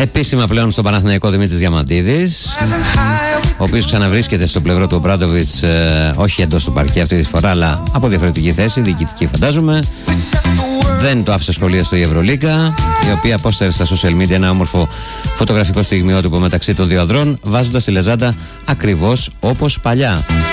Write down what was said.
Επίσημα πλέον στον Παναθηναϊκό Δημήτρης Διαμαντίδης, ο οποίος ξαναβρίσκεται στο πλευρό του Ομπράντοβιτς, όχι εντός του παρκέ αυτή τη φορά, αλλά από διαφορετική θέση, διοικητική φαντάζομαι. Δεν το άφησε σχολείο η Ευρωλίγκα, η οποία απόσταρε στα social media ένα όμορφο φωτογραφικό στιγμιότυπο μεταξύ των δύο ανδρών, βάζοντας τη λεζάντα ακριβώς όπως παλιά.